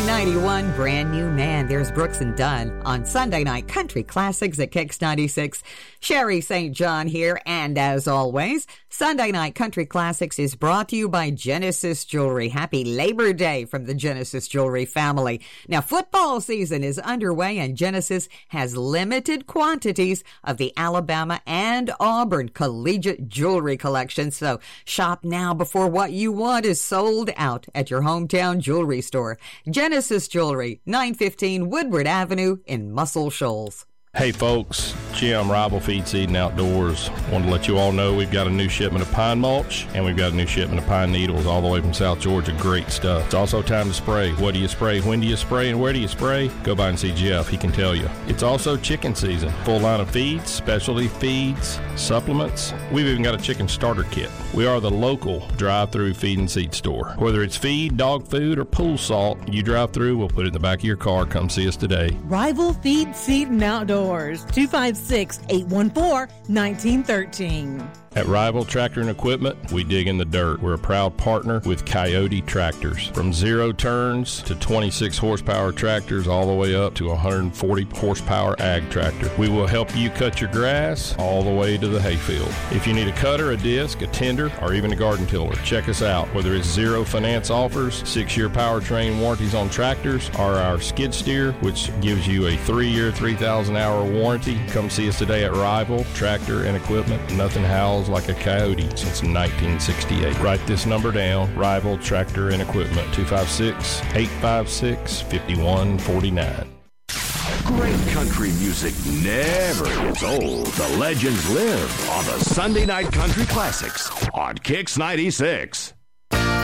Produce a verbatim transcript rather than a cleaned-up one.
ninety-one, Brand New Man. There's Brooks and Dunn on Sunday Night Country Classics at Kicks ninety-six. Sherry Saint John here, and as always, Sunday Night Country Classics is brought to you by Genesis Jewelry. Happy Labor Day from the Genesis Jewelry family. Now, football season is underway, and Genesis has limited quantities of the Alabama and Auburn collegiate jewelry collection, so shop now before what you want is sold out at your hometown jewelry store. Genesis Jewelry, nine fifteen Woodward Avenue in Muscle Shoals. Hey folks, Jim, Rival Feed Seed and Outdoors. Want to let you all know we've got a new shipment of pine mulch and we've got a new shipment of pine needles all the way from South Georgia. Great stuff. It's also time to spray. What do you spray? When do you spray? And where do you spray? Go by and see Jeff. He can tell you. It's also chicken season. Full line of feeds, specialty feeds, supplements. We've even got a chicken starter kit. We are the local drive-through feed and seed store. Whether it's feed, dog food, or pool salt, you drive through, we'll put it in the back of your car. Come see us today. Rival Feed, Seed, and Outdoors. two five six, eight one four, one nine one three. At Rival Tractor and Equipment, we dig in the dirt. We're a proud partner with Coyote Tractors. From zero turns to twenty-six horsepower tractors all the way up to one hundred forty horsepower ag tractor. We will help you cut your grass all the way to the hayfield. If you need a cutter, a disc, a tender, or even a garden tiller, check us out. Whether it's zero finance offers, six-year powertrain warranties on tractors, or our skid steer, which gives you a three-year, three thousand hour warranty, come see us today at Rival Tractor and Equipment. Nothing howls like a coyote since nineteen sixty-eight. Write this number down, Rival Tractor and Equipment, two five six, eight five six, five one four nine. Great country music never gets old. The legends live on the Sunday Night Country Classics on Kicks ninety-six.